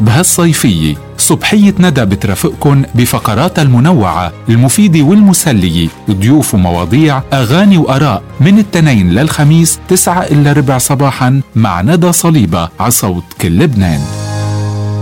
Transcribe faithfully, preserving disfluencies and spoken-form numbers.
بهالصيفية صبحية ندى بترافقكن بفقرات المنوعة المفيدة والمسلية، ضيوف ومواضيع، أغاني وآراء من التنين للخميس تسعة إلا ربع صباحا مع ندى صليبة على صوت كل لبنان.